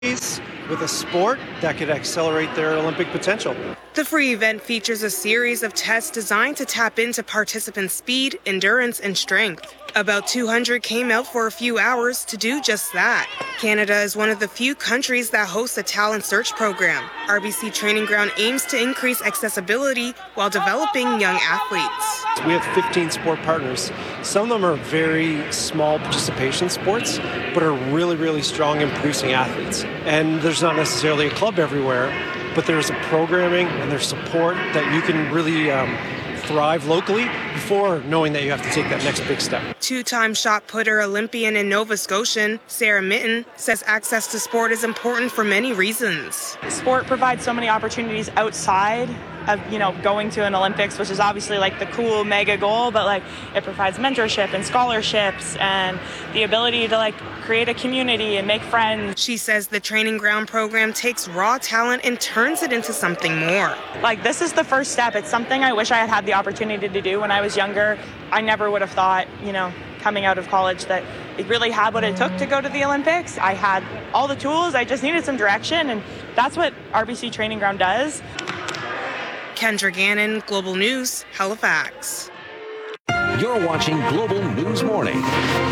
with a sport that could accelerate their Olympic potential. The free event features a series of tests designed to tap into participants' speed, endurance, and strength. About 200 came out for a few hours to do just that. Canada is one of the few countries that hosts a talent search program. RBC Training Ground aims to increase accessibility while developing young athletes. We have 15 sport partners. Some of them are very small participation sports, but are really, really strong in producing athletes. And there's not necessarily a club everywhere, but there's a programming and there's support that you can really thrive locally before knowing that you have to take that next big step. Two-time shot putter Olympian and Nova Scotian Sarah Mitten says access to sport is important for many reasons. Sport provides so many opportunities outside of, going to an Olympics, which is obviously like the cool mega goal, but like it provides mentorship and scholarships and the ability to create a community and make friends. She says the training ground program takes raw talent and turns it into something more. This is the first step. It's something I wish I had had the opportunity to do when I was younger. I never would have thought, coming out of college that it really had what it took to go to the Olympics. I had all the tools. I just needed some direction, and that's what RBC Training Ground does. Kendra Gannon, Global News, Halifax. You're watching Global News Morning.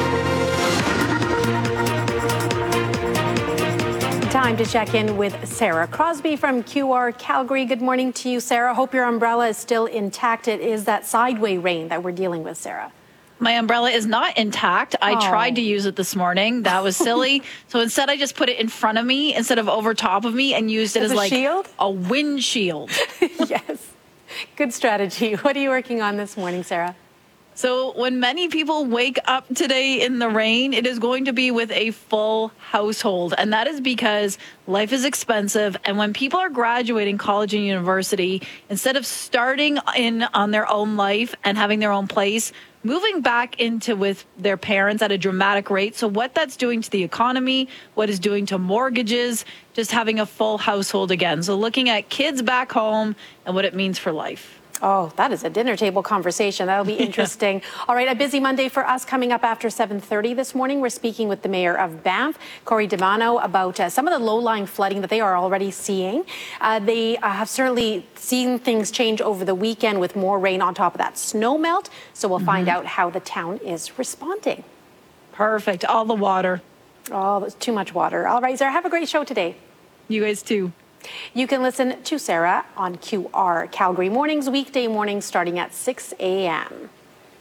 Time to check in with Sarah Crosby from QR Calgary. Good morning to you, Sarah. Hope your umbrella is still intact. It is that sideway rain that we're dealing with, Sarah. My umbrella is not intact. I tried to use it this morning. That was silly. So instead, I just put it in front of me instead of over top of me and used it as like shield? A windshield. Yes. Good strategy. What are you working on this morning, Sarah? So when many people wake up today in the rain, it is going to be with a full household. And that is because life is expensive. And when people are graduating college and university, instead of starting in on their own life and having their own place, moving back into with their parents at a dramatic rate. So what that's doing to the economy, what is doing to mortgages, just having a full household again. So looking at kids back home and what it means for life. Oh, that is a dinner table conversation. That'll be interesting. All right, a busy Monday for us coming up after 7:30 this morning. We're speaking with the mayor of Banff, Corey Devano, about some of the low-lying flooding that they are already seeing. They have certainly seen things change over the weekend with more rain on top of that snow melt. So we'll find out how the town is responding. Perfect. All the water. Oh, there's too much water. All right, Sarah, have a great show today. You guys too. You can listen to Sarah on QR Calgary mornings, weekday mornings starting at 6 a.m.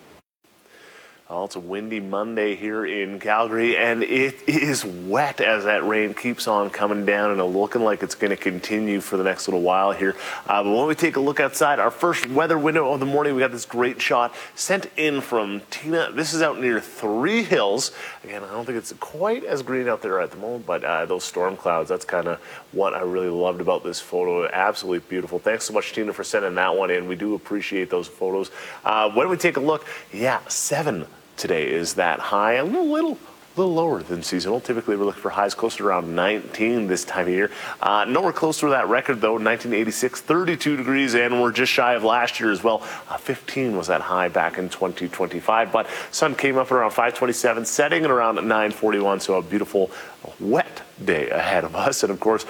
Well, it's a windy Monday here in Calgary, and it is wet as that rain keeps on coming down, and looking like it's going to continue for the next little while here. But when we take a look outside, our first weather window of the morning, we got this great shot sent in from Tina. This is out near Three Hills. Again, I don't think it's quite as green out there at the moment, but those storm clouds, that's kind of what I really loved about this photo. Absolutely beautiful. Thanks so much, Tina, for sending that one in. We do appreciate those photos. When we take a look, 7 today is that high, a little lower than seasonal. Typically, we're looking for highs closer to around 19 this time of year. Nowhere close to that record, though. 1986, 32 degrees, and we're just shy of last year as well. 15 was that high back in 2025, but sun came up at around 5:27, setting at around 9:41, so a beautiful wet day ahead of us. And of course,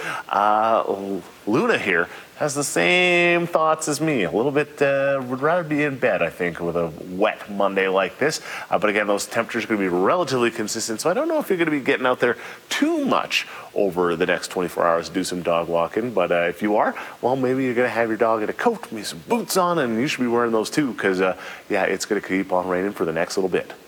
Luna here has the same thoughts as me. A little bit, would rather be in bed, I think, with a wet Monday like this. But again, those temperatures are going to be relatively consistent. So I don't know if you're going to be getting out there too much over the next 24 hours to do some dog walking. But if you are, well, maybe you're going to have your dog in a coat, maybe some boots on, and you should be wearing those too, because, it's going to keep on raining for the next little bit.